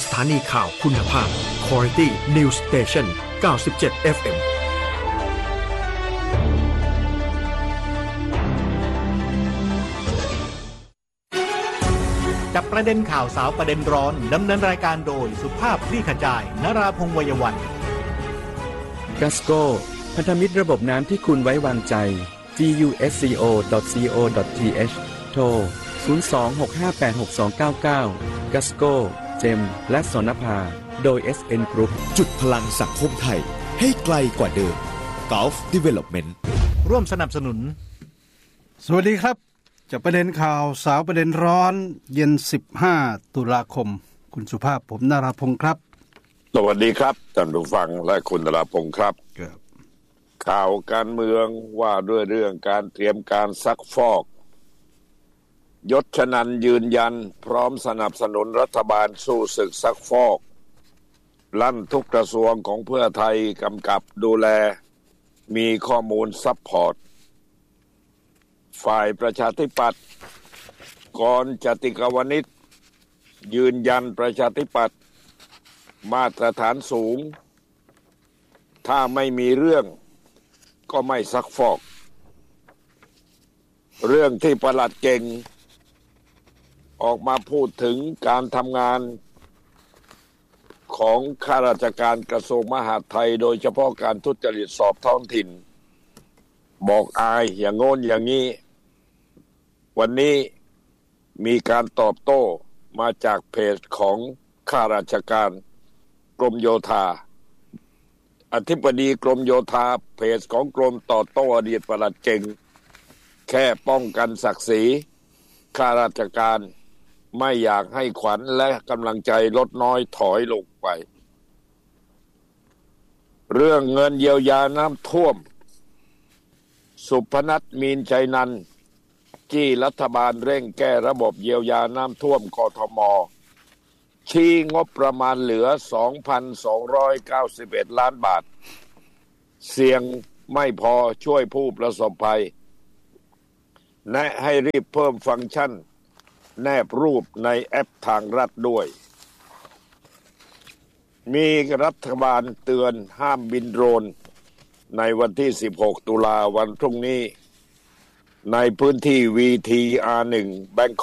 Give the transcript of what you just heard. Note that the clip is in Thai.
สถานีข่าวคุณภาพ Quality News Station 97 FM จับประเด็นข่าวสาวประเด็นร้อนดำเนินรายการโดยสุภาพคลี่ขจายนราพงษ์วัยวันกัสโก้พันธมิตรระบบน้ำที่คุณไว้วางใจ gusco.co.th โทร 026586299 กัสโก้เจมและสนภาโดย SN Group จุดพลังสังคมไทยให้ไกลกว่าเดิม Gulf Development ร่วมสนับสนุนสวัสดีครับจะประเด็นข่าวสาวประเด็นร้อนเย็น15ตุลาคมคุณสุภาพผมนราพงษ์ครับสวัสดีครับท่านผู้ฟังและคุณนราพงษ์ครับข่าวการเมืองว่าด้วยเรื่องการเตรียมการซักฟอกยศชนันท์ยืนยันพร้อมสนับสนุนรัฐบาลสู้ศึกซักฟอกลั่นทุกกระทรวงของเพื่อไทยกำกับดูแลมีข้อมูลซัพพอร์ตฝ่ายประชาธิปัตย์กรจติกาวนิชยืนยันประชาธิปัตย์มาตรฐานสูงถ้าไม่มีเรื่องก็ไม่ซักฟอกเรื่องที่ปลัดเก่งออกมาพูดถึงการทำงานของข้าราชการกระทรวงมหาดไทยโดยเฉพาะการทุจริตสอบท้องถิ่นบอกอายอย่างโน้นอย่างนี้วันนี้มีการตอบโต้มาจากเพจของข้าราชการกรมโยธาอธิบดีกรมโยธาเพจของกรมต่อโต้อดีตปลัดเก่งแค่ป้องกันศักดิ์ศรีข้าราชการไม่อยากให้ขวัญและกำลังใจลดน้อยถอยลงไปเรื่องเงินเยียวยาน้ำท่วมสุพนัทมีนชัยนันท์ที่รัฐบาลเร่งแก้ระบบเยียวยาน้ำท่วมกทมชี้งบประมาณเหลือ 2,291 ล้านบาทเสี่ยงไม่พอช่วยผู้ประสบภัยแนะให้รีบเพิ่มฟังก์ชันแนบรูปในแอปทางรัฐด้วยมีรัฐบาลเตือนห้ามบินโดรนในวันที่16ตุลาวันพรุ่งนี้ในพื้นที่ VTR1 Bangkok